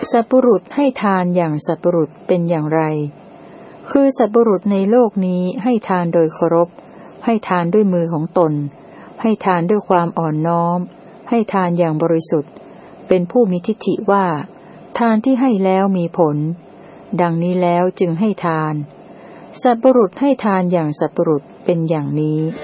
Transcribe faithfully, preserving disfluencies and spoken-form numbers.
สัพพุรุษให้ทานอย่างสัพพุรุษเป็นอย่างไรคือสัพพุรุษในโลกนี้ให้ทานโดยเคารพให้ทานด้วยมือของตนให้ทานด้วยความอ่อนน้อมให้ทานอย่างบริสุทธิ์เป็นผู้มีทิฏฐิว่าทานที่ให้แล้วมีผลดังนี้แล้วจึงให้ทานสัพพุรุษให้ทานอย่างสัพพุรุษเป็นอย่างนี้